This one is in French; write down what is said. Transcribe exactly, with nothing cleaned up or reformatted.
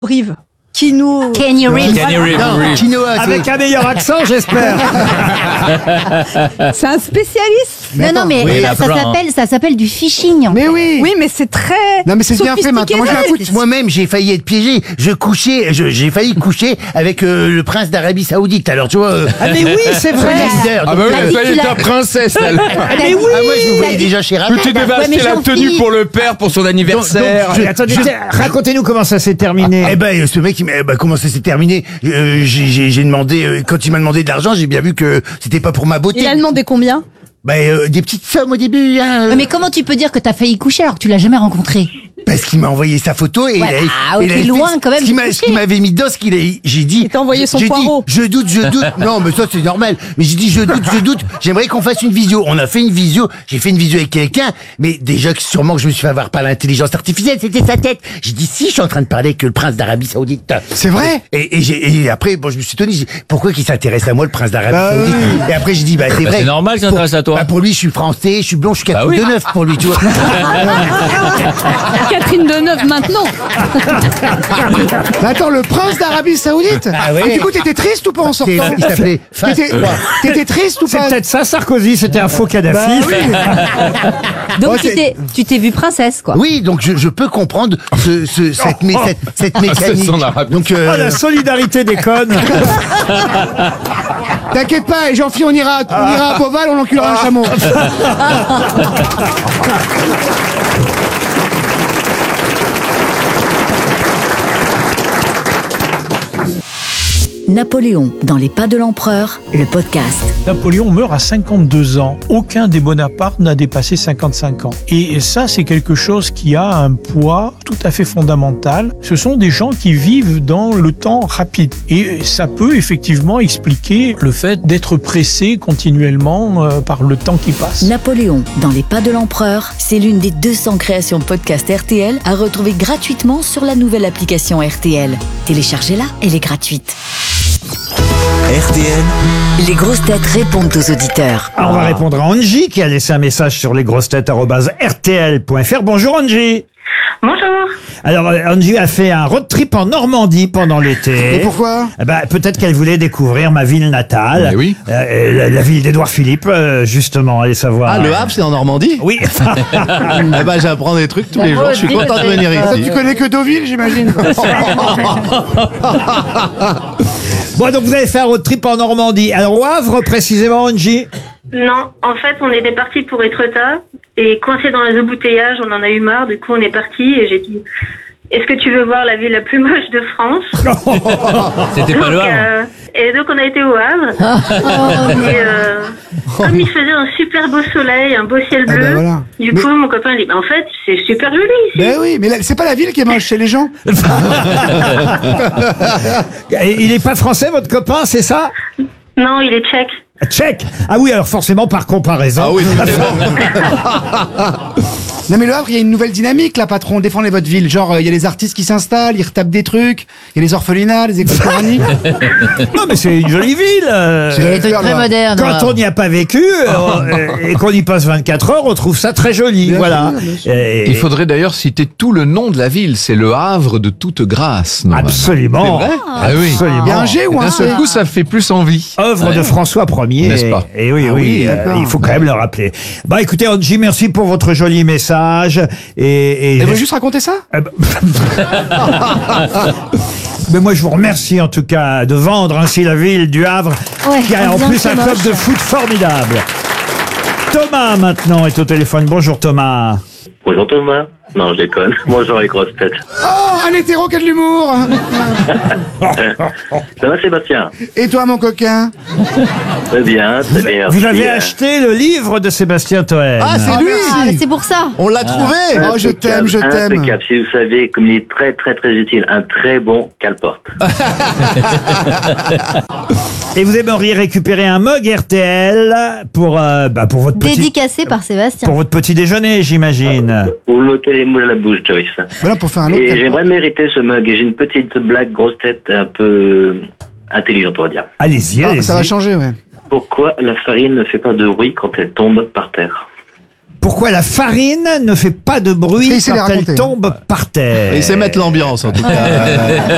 Brive. Qui nous... Kenny Reeves. Kenny Reeves. Non, Chinois, Avec un meilleur accent, j'espère. C'est un spécialiste. Non, non, mais Oui, ça, la ça plan. s'appelle, ça s'appelle du phishing. Mais oui. Oui, mais c'est très... Non mais c'est bien fait maintenant. Moi je sophistiqué. l'écoute. Moi-même j'ai failli être piégé. Je couchais, je- j'ai failli coucher avec euh, le prince d'Arabie Saoudite. Alors tu vois. euh, Ah mais oui, c'est vrai. leader, Ah donc, bah euh, oui, T'as ça dit y est, que ta tu princesse, elle. Mais oui. ah moi je vous voyais déjà chez Rabat. Tu devais Ouais, mais acheter la Jean-Philippe. tenue pour le père pour son anniversaire. Donc, donc, je- Attendez, je- tiens, racontez-nous comment ça s'est terminé. Eh ben, ce mec, il m'a, eh ben, comment ça s'est terminé euh, j'ai, j'ai, j'ai demandé, euh, quand il m'a demandé de l'argent, j'ai bien vu que c'était pas pour ma beauté. Il a demandé combien? Ben, euh, des petites sommes au début, hein. euh, Mais comment tu peux dire que t'as failli coucher alors que tu l'as jamais rencontré? Parce qu'il m'a envoyé sa photo et Ouais, il avait, ah, ok, il avait fait loin, ce- quand même, Ce qui, m'a, du ce qui coucher. m'avait mis dedans, ce qu'il a, j'ai dit. Il t'a envoyé son j'ai poireau. Dit, je doute, je doute. Non, mais ça c'est normal. Mais j'ai dit, je doute, je doute. J'aimerais qu'on fasse une visio. On a fait une visio. J'ai fait une visio avec quelqu'un, mais déjà que sûrement que je me suis fait avoir par l'intelligence artificielle. C'était sa tête. J'ai dit, si, je suis en train de parler avec le prince d'Arabie Saoudite. C'est vrai? Et, et, j'ai, et après, bon, je me suis étonné. J'ai dit, pourquoi qu'il s'intéresse à moi, le prince d'Arabie Bah Saoudite? Et après, j'ai dit, bah, c'est Bah, vrai. c'est normal qu'il Pour- s'intéresse à toi. Bah, pour lui, je suis français, je suis blond, je suis quatre Bah oui. de neuf pour lui, tu vois. Catherine Deneuve maintenant. Mais attends, le prince d'Arabie Saoudite? Ah ouais. Et du coup, t'étais triste ou pas en sortant? C'est- il s'appelait Fast T'étais trois. t'étais triste ou C'est pas? peut-être ça, Sarkozy, c'était un faux Kadhafi. Bah oui. Donc Oh, tu c'est- t'es, tu t'es vue princesse, quoi. Oui, donc je, je peux comprendre ce, ce, cette, mé- cette, cette mécanique. son arabe. Donc, euh, Ah, la solidarité des connes. T'inquiète pas, et Jean-Philippe, on ira, on ira à Beauval, on enculera un chameau. Napoléon dans les pas de l'empereur, le podcast. Napoléon meurt à cinquante-deux ans. Aucun des Bonaparte n'a dépassé cinquante-cinq ans. Et ça, c'est quelque chose qui a un poids tout à fait fondamental. Ce sont des gens qui vivent dans le temps rapide. Et ça peut effectivement expliquer le fait d'être pressé continuellement euh, par le temps qui passe. Napoléon dans les pas de l'empereur, c'est l'une des deux cents créations podcast R T L à retrouver gratuitement sur la nouvelle application R T L. Téléchargez-la, elle est gratuite. R T L, Les grosses têtes répondent aux auditeurs. Ah, on va répondre à Angie qui a laissé un message sur lesgrossetêtes arobase r t l point f r. Bonjour Angie. Bonjour. Alors euh, Angie a fait un road trip en Normandie pendant l'été. Et pourquoi? Eh ben, peut-être qu'elle voulait découvrir ma ville natale. Mais oui. Euh, la, la ville d'Édouard Philippe, euh, justement, allez savoir. Ah, le Havre, c'est en Normandie? Oui. Eh ben, j'apprends des trucs tous les jours. Je suis content de venir Toi, ici. tu connais que Deauville, j'imagine. Bon, donc vous avez fait un road trip en Normandie. Alors, au Havre, précisément, Angie? Non, en fait, on était parti pour Étretat et coincé dans les embouteillages, on en a eu marre. Du coup, on est parti et j'ai dit, est-ce que tu veux voir la ville la plus moche de France? C'était pas Donc, le Havre. euh, et donc, on a été au Havre. et euh, comme il faisait un super beau soleil, un beau ciel Ah bleu, ben voilà. du Mais- coup, mon copain dit, bah, en fait, c'est super joli ici. Ben oui, mais là, c'est pas la ville qui est moche, c'est les gens. Et il est pas français, votre copain, c'est ça? Non, il est tchèque. Tchèque. Ah oui, alors forcément, par comparaison. Ah oui, Non mais le Havre, il y a une nouvelle dynamique là, patron. Défendez votre ville. Genre, euh, il y a les artistes qui s'installent, ils retapent des trucs. Il y a les orphelinats, les écoles coraniques. Non, mais c'est une jolie ville. euh. C'est des trucs très modernes. Quand on n'y a pas vécu euh, euh, et qu'on y passe vingt-quatre heures, on trouve ça très joli. Bien Voilà. sûr, bien sûr. Et- Il faudrait d'ailleurs citer tout le nom de la ville. C'est le Havre de toute grâce. normalement. Absolument. C'est vrai Ah oui. Absolument. Il y a un G ou un D'un seul C? coup, ça fait plus envie. Œuvre Ouais. de François Ier. N'est-ce pas Et oui, Ah oui, oui, euh, d'accord. il faut quand même le rappeler. Bah écoutez, Angie, merci pour votre joli message. Et, et, Et vous juste raconter ça? Eh ben- Mais moi, je vous remercie en tout cas de vendre ainsi la ville du Havre, Ouais, qui a en bien plus que un c'est club moche. de foot formidable. Thomas maintenant est au téléphone. Bonjour Thomas. Bonjour Thomas. Non, je déconne. Bonjour les grosses têtes. Oh, un hétéro qui a de l'humour. Ça va Sébastien? Et toi, mon coquin? Très bien, très bien. Vous merci. avez acheté le livre de Sébastien Toen. Ah, c'est lui! Ah, mais c'est pour ça. On l'a trouvé! Oh, je t'aime, je t'aime. Impeccable. Si vous savez, comme il est très très très utile, un très bon cale-porte. Et vous aimeriez récupérer un mug R T L pour, euh, bah, pour, votre petit, Dédicacé par Sébastien. pour votre petit déjeuner, j'imagine. Vous mettez les moules à la bouche, Joyce. Voilà pour faire un autre. Et j'aimerais mériter ce mug. Et j'ai une petite blague grosse tête un peu intelligente, on va dire. Allez-y, Ah, allez-y. ça va changer, ouais. Pourquoi la farine ne fait pas de bruit quand elle tombe par terre? Pourquoi la farine ne fait pas de bruit Et il sait les quand elle raconter. tombe par terre? Et c'est mettre l'ambiance, en tout cas.